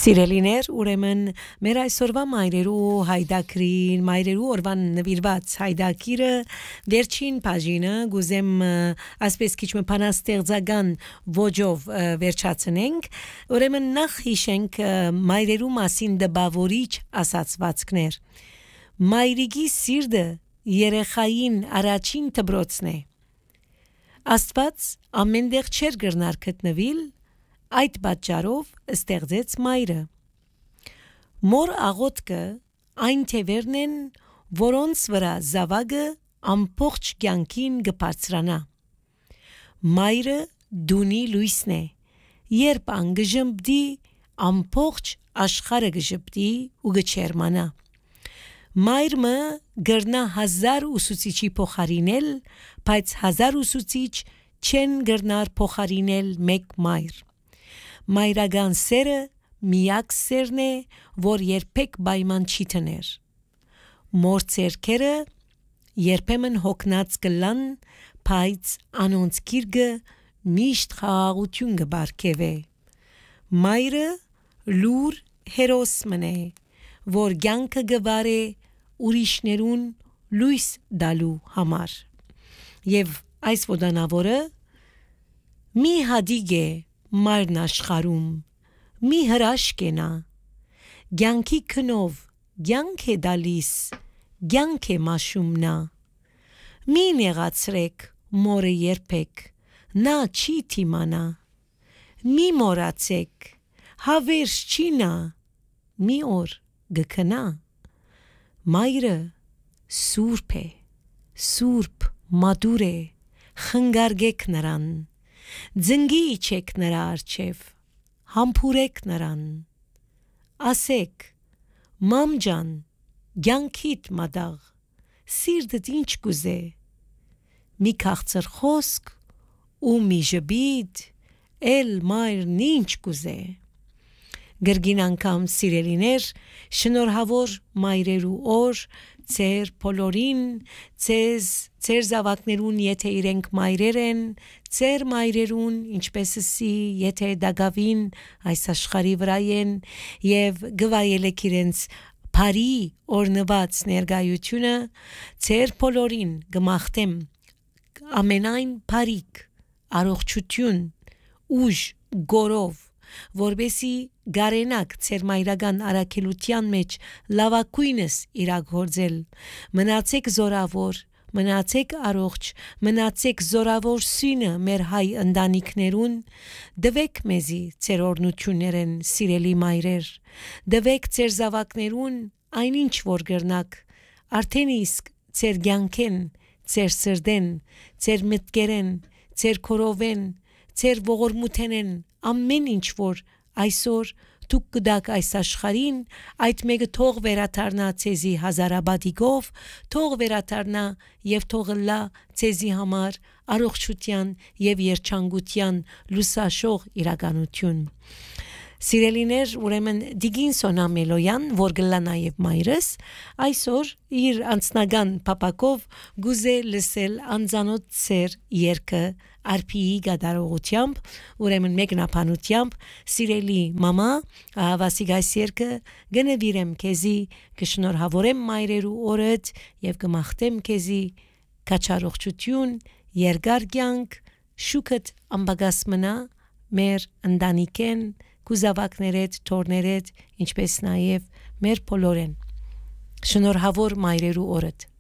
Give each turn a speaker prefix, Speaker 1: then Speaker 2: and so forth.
Speaker 1: Սիրելիներ, ուրեմն մեր այսօրվա մայրերու հայդակրին, մայրերու օրվան նվիրված հայդակիրը վերջին բաժինը գուզեմ ասպես քիչ մը փանաստեղծական ոճով վերջացնենք, ուրեմն նախ հիշենք մայրերու մասին դպավորիչ ասացվածքներ։ Մայրիկի սիրտը երեխային առաջին դպրոցն է։ Աստված ամենտեղ չեր գրնար գտնվել, այդ պատճառով ստեղծեց մայրը։ Մոր աղոթքը այն թևերն են, որոնց վրա զավակը ամբողջ կյանքին կբարձրանա։ Մայրը դունի լույսն է, երբ անգժմբդի ամբողջ աշխարհը գժբդի ու գչերմանա։ Մայրը գրնա 1000 ուսուցիչի փոխարինել, բայց 1000 ուսուցիչ չեն գրնար փոխարինել մեկ մայր։ Մայրական սերը միակ սերն է, որ երբեք պայման չի տներ։ Մոր ցերքերը երբեմն հոգնած կլան, բայց անոնց գիրկը միշտ խաղաղություն կբարգեւե։ Մայրը լուր հերոսմն է, որ կյանքը գվարե ուրիշներուն լույս դալու համար։ Եվ այս ոդանավորը մի հադիգ է մայրն աշխարում, մի հրաշք է նա, կյանքի քնով կյանք է դալիս, կյանք է մաշում նա։ Մի նեղացրեք մորը երբեք, նա չի թիմանա։ Մի մորացեք, հավերժ չի նա, մի օր գքնա։ Մայրը սուրբ է, սուրբ մադուր է, խնգարգեք նրան, ձնգի իջեք նրա արջև, համբուրեք նրան, ասեք, մամ ջան, կյանքիդ մադաղ, սիրտդ ինչ կուզե, մի քաղցր խոսք ու մի ժպիտ, էլ մայրն ինչ կուզե։ Գրգին անգամ սիրելիներ, շնորհավոր մայրերու օր, ձեր բոլորին, ձեր զավակներուն, եթե իրենք մայրեր են, ձեր մայրերուն, ինչպեսսի, եթե դագավին այս աշխարհի վրա են, եւ գվայելեք իրենց բարի օրնված ներկայությունը, ձեր բոլորին գմախտեմ ամենայն բարիք, առողջություն, ուժ, գորով, որբեսի գարենակ ձեր մայրական արաքելության մեջ լավակույնս իրագործել։ Մնացեք զորավոր, մնացեք առողջ, մնացեք զորավոր սյունը մեր հայ ընտանիքներուն, դվեք մեզի ձեր օրնություններեն սիրելի մայրեր, դվեք ձեր զավակներուն այնինչ որ գրնակ, արդեն իսկ ձեր կյանքեն, ձեր սրտեն, ձեր մտքերեն, ձեր քորովեն, ձեր ողորմութենեն, ամեն ինչ որ այսօր դուք կդակ այս աշխարհին, այդ մեկը թող վերաթարնա ցեզի հազարաբադիկով, թող վերաթարնա եւ թող լա ցեզի համար առողջության եւ երջանկության լուսաշող իրականություն։ Սիրելիներ, ուրեմն Դիգին Սոնամելոյան, որ գլա նաև մայրս, այսօր իր անձնական պապակով գուզե լսել անձանոտ ծեր երկը արփիի գդարողությամբ, ուրեմն մեկնաբանությամբ, սիրելի մամա, վասիգայս երկը գնվիրեմ քեզի, կշնորհավորեմ մայրերու օրդ եւ կմաղթեմ քեզի կաչարողջություն, երկար կյանք, շուքդ ամբագաս մնա մեր ընտանիքեն կուզավակներդ, թորներդ, ինչպես նաև մեր բոլորեն։ Շնորհավոր մայրերու օրդ։